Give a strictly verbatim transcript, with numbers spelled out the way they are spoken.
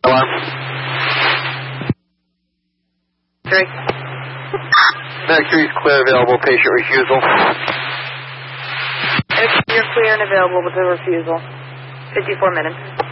alarm. Three. Max three is clear, available, patient refusal. You're clear and available with the refusal. fifty-four minutes.